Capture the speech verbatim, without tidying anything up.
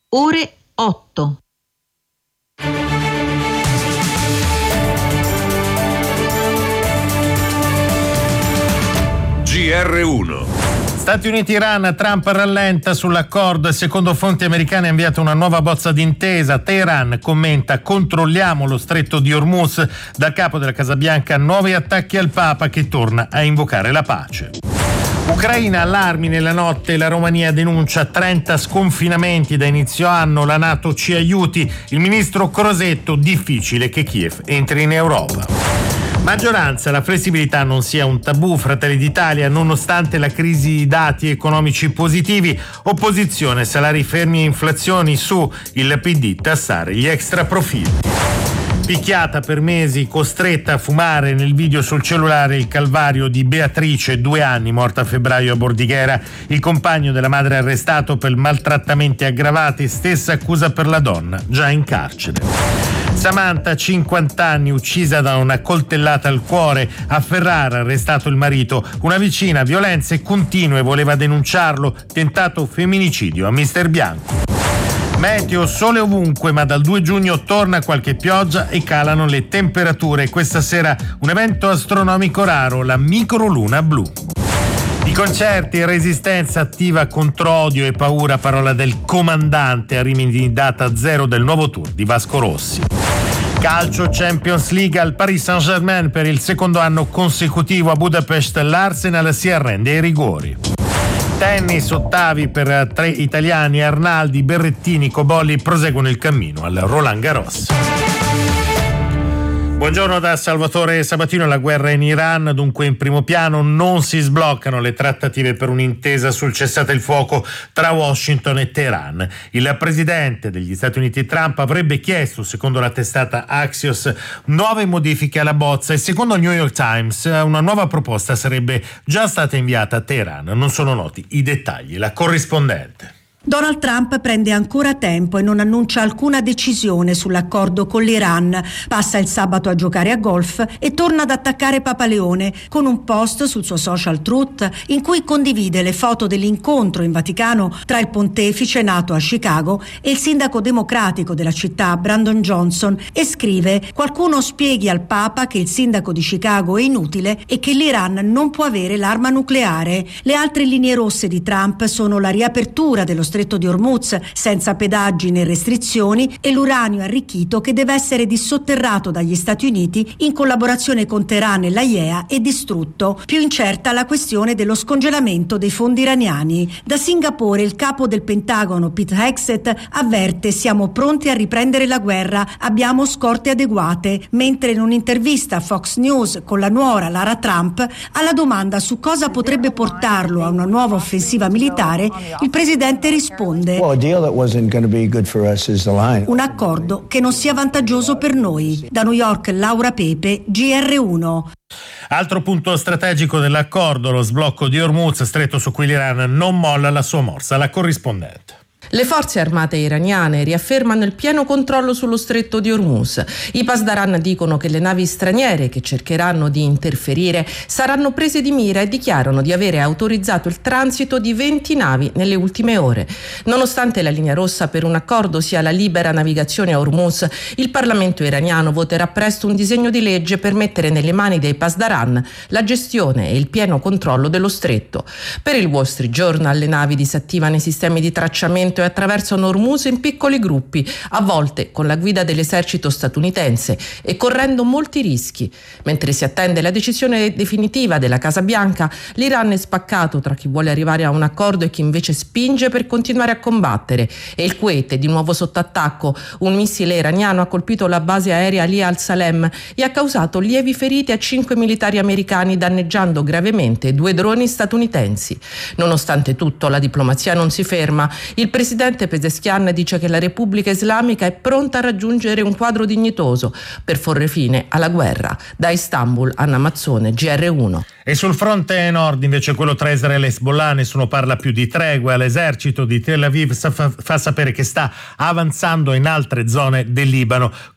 ore otto. G R uno. Stati Uniti-Iran, Trump rallenta sull'accordo e secondo fonti americane ha inviato una nuova bozza d'intesa. Teheran commenta: controlliamo lo stretto di Hormuz. Dal capo della Casa Bianca nuovi attacchi al Papa che torna a invocare la pace. Ucraina, allarmi nella notte, la Romania denuncia trenta sconfinamenti da inizio anno, la NATO ci aiuti, il ministro Crosetto: difficile che Kiev entri in Europa. Maggioranza, la flessibilità non sia un tabù, Fratelli d'Italia, nonostante la crisi dati economici positivi, opposizione, salari fermi e inflazioni su, il P D tassare gli extra profitti. Picchiata per mesi, costretta a fumare, nel video sul cellulare il calvario di Beatrice, due anni, morta a febbraio a Bordighera, il compagno della madre arrestato per maltrattamenti aggravati, stessa accusa per la donna, già in carcere. Samantha, cinquanta anni, uccisa da una coltellata al cuore, a Ferrara arrestato il marito, una vicina, violenze continue, voleva denunciarlo, tentato femminicidio a Mister Bianco. Meteo, sole ovunque, ma dal due giugno torna qualche pioggia e calano le temperature. Questa sera un evento astronomico raro, la microluna blu. I concerti, Resistenza attiva contro odio e paura, parola del comandante a Rimini, data zero del nuovo tour di Vasco Rossi. Calcio, Champions League, al Paris Saint-Germain per il secondo anno consecutivo a Budapest, l'Arsenal si arrende ai rigori. Tennis, ottavi per tre italiani, Arnaldi, Berrettini, Cobolli proseguono il cammino al Roland Garros. Buongiorno da Salvatore Sabatino. La guerra in Iran, dunque in primo piano, non si sbloccano le trattative per un'intesa sul cessate il fuoco tra Washington e Teheran. Il presidente degli Stati Uniti Trump avrebbe chiesto, secondo la testata Axios, nuove modifiche alla bozza e secondo il New York Times una nuova proposta sarebbe già stata inviata a Teheran. Non sono noti i dettagli. La corrispondente. Donald Trump prende ancora tempo e non annuncia alcuna decisione sull'accordo con l'Iran. Passa il sabato a giocare a golf e torna ad attaccare Papa Leone con un post sul suo social Truth in cui condivide le foto dell'incontro in Vaticano tra il pontefice nato a Chicago e il sindaco democratico della città Brandon Johnson e scrive: qualcuno spieghi al Papa che il sindaco di Chicago è inutile e che l'Iran non può avere l'arma nucleare. Le altre linee rosse di Trump sono la riapertura dello stretto di Hormuz senza pedaggi né restrizioni e l'uranio arricchito che deve essere dissotterrato dagli Stati Uniti in collaborazione con Teheran e l'A I E A e distrutto. Più incerta la questione dello scongelamento dei fondi iraniani. Da Singapore il capo del Pentagono Pete Hegseth avverte: siamo pronti a riprendere la guerra, abbiamo scorte adeguate, mentre in un'intervista a Fox News con la nuora Lara Trump, alla domanda su cosa potrebbe portarlo a una nuova offensiva militare, il presidente risponde: un accordo che non sia vantaggioso per noi. Da New York, Laura Pepe, G R uno. Altro punto strategico dell'accordo, lo sblocco di Hormuz, stretto su cui l'Iran non molla la sua morsa. La corrispondente. Le forze armate iraniane riaffermano il pieno controllo sullo stretto di Hormuz. I Pasdaran dicono che le navi straniere che cercheranno di interferire saranno prese di mira e dichiarano di avere autorizzato il transito di venti navi nelle ultime ore. Nonostante la linea rossa per un accordo sia la libera navigazione a Hormuz, il Parlamento iraniano voterà presto un disegno di legge per mettere nelle mani dei Pasdaran la gestione e il pieno controllo dello stretto. Per il Wall Street Journal le navi disattivano i sistemi di tracciamento e attraversano Hormuz in piccoli gruppi, a volte con la guida dell'esercito statunitense e correndo molti rischi. Mentre si attende la decisione definitiva della Casa Bianca, l'Iran è spaccato tra chi vuole arrivare a un accordo e chi invece spinge per continuare a combattere. E il Kuwait è di nuovo sotto attacco. Un missile iraniano ha colpito la base aerea Ali al-Salem e ha causato lievi ferite a cinque militari americani, danneggiando gravemente due droni statunitensi. Nonostante tutto, la diplomazia non si ferma. Il presidente Pezeshkian dice che la Repubblica Islamica è pronta a raggiungere un quadro dignitoso per porre fine alla guerra. Da Istanbul, Anna Mazzone, G R uno. E sul fronte nord, invece, quello tra Israele e Hezbollah, nessuno parla più di tregua. L'esercito di Tel Aviv fa sapere che sta avanzando in altre zone del Libano.